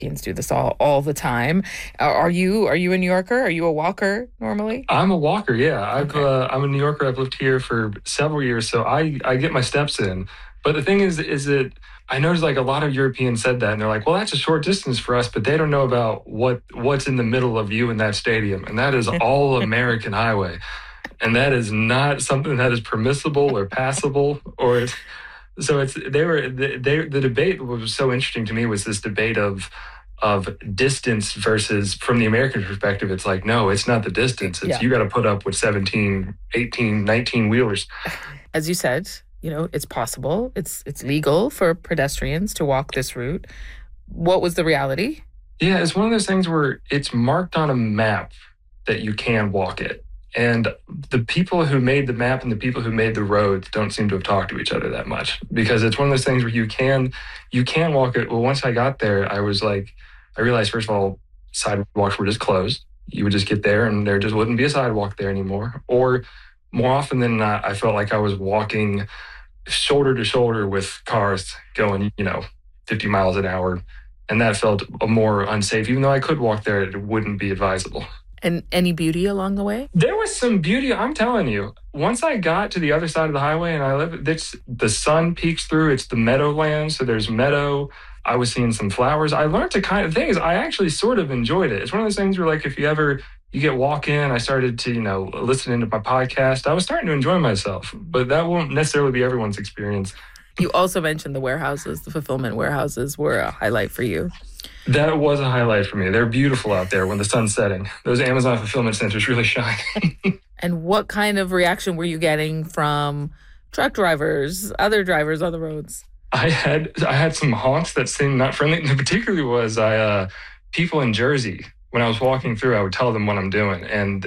Pedestrians do this all the time. Are you a New Yorker? Are you a walker normally? I'm a walker. Yeah, Okay. I'm a New Yorker. I've lived here for several years, so I get my steps in. But the thing is that I noticed like a lot of Europeans said that, and they're like, "Well, that's a short distance for us," but they don't know about what's in the middle of you in that stadium, and that is all American highway, and that is not something that is permissible or passable or. So it's the debate was so interesting to me was this debate of distance versus from the American perspective, it's like, no, it's not the distance. It's Yeah. you got to put up with 17, 18, 19 wheelers. As you said, it's possible. It's legal for pedestrians to walk this route. What was the reality? Yeah, it's one of those things where it's marked on a map that you can walk it. And the people who made the map and the people who made the roads don't seem to have talked to each other that much because it's one of those things where you can walk it. Well, once I got there, I realized, first of all, sidewalks were just closed. You would just get there and there just wouldn't be a sidewalk there anymore. Or more often than not, I felt like I was walking shoulder to shoulder with cars going, 50 miles an hour. And that felt more unsafe. Even though I could walk there, it wouldn't be advisable. And any beauty along the way? There was some beauty. I'm telling you, once I got to the other side of the highway and the sun peeks through, it's the meadowland. So there's meadow. I was seeing some flowers. I learned to the thing is, I actually sort of enjoyed it. It's one of those things where like, if you get walk in, I started to, listen into my podcast. I was starting to enjoy myself, but that won't necessarily be everyone's experience. You also mentioned the warehouses, the fulfillment warehouses were a highlight for you. That was a highlight for me. They're beautiful out there when the sun's setting. Those Amazon fulfillment centers really shine. And what kind of reaction were you getting from truck drivers, other drivers on the roads? I had some honks that seemed not friendly. Particularly was people in Jersey. When I was walking through, I would tell them what I'm doing, and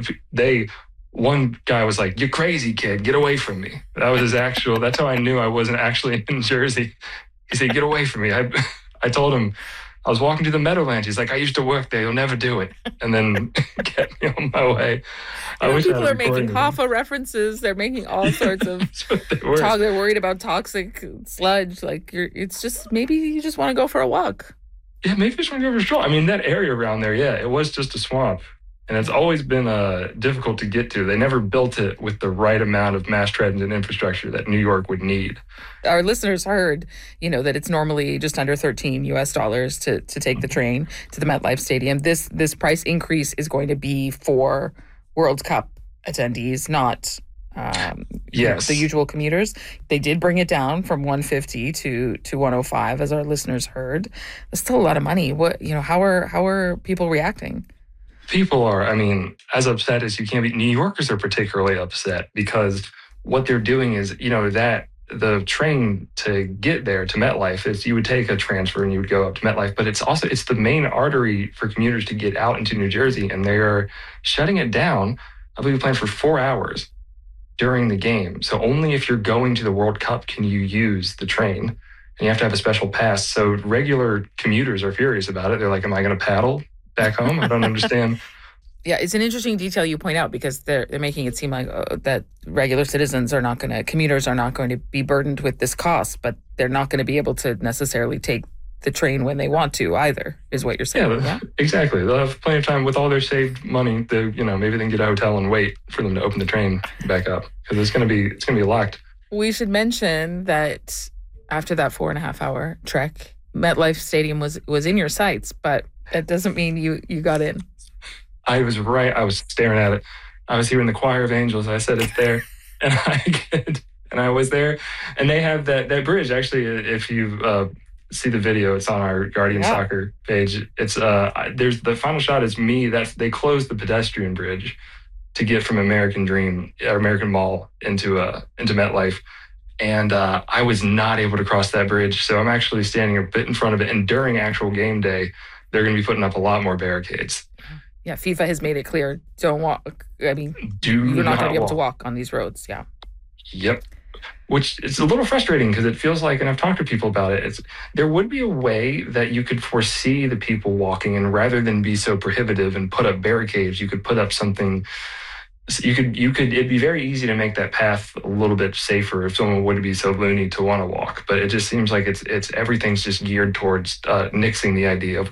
one guy was like, "You're crazy, kid. Get away from me." That was that's how I knew I wasn't actually in Jersey. He said, "Get away from me." I told him I was walking to the Meadowlands. He's like, "I used to work there. You'll never do it." And then kept me on my way. People are making Hoffa references. They're making all sorts of talk. They're worried about toxic sludge. It's just, maybe you just want to go for a walk. Yeah, maybe you just want to go for a stroll. I mean, that area around there, yeah, it was just a swamp. And it's always been difficult to get to. They never built it with the right amount of mass transit infrastructure that New York would need. Our listeners heard, that it's normally just under $13 to take the train to the MetLife Stadium. This price increase is going to be for World Cup attendees, not yes, the usual commuters. They did bring it down from $150 to $105, as our listeners heard. That's still a lot of money. How are people reacting? People are, as upset as you can be. New Yorkers are particularly upset because what they're doing is, that the train to get there to MetLife is you would take a transfer and you would go up to MetLife, but it's the main artery for commuters to get out into New Jersey, and they are shutting it down. I believe planned for 4 hours during the game. So only if you're going to the World Cup can you use the train, and you have to have a special pass. So regular commuters are furious about it. They're like, "Am I going to paddle back home? I don't understand." Yeah, it's an interesting detail you point out because they're making it seem like that regular commuters are not going to be burdened with this cost, but they're not going to be able to necessarily take the train when they want to either, is what you're saying. Yeah, exactly. They'll have plenty of time with all their saved money. Maybe they can get a hotel and wait for them to open the train back up because it's going to be locked. We should mention that after that 4.5-hour trek, MetLife Stadium was in your sights, but that doesn't mean you got in. I was right. I was staring at it. I was hearing the choir of angels. I said, "It's there." And I was there. And they have that bridge. Actually, if you see the video, it's on our Guardian Soccer page. It's there's the final shot is me. They closed the pedestrian bridge to get from American Mall into MetLife. And I was not able to cross that bridge. So I'm actually standing a bit in front of it. And during actual game day, they're going to be putting up a lot more barricades. Yeah, FIFA has made it clear, don't walk. You're not going to be able to walk on these roads, yeah. Yep. Which is a little frustrating because it feels like, and I've talked to people about it, there would be a way that you could foresee the people walking, and rather than be so prohibitive and put up barricades, you could put up something. It'd be very easy to make that path a little bit safer if someone would be so loony to want to walk. But it just seems like it's everything's just geared towards nixing the idea of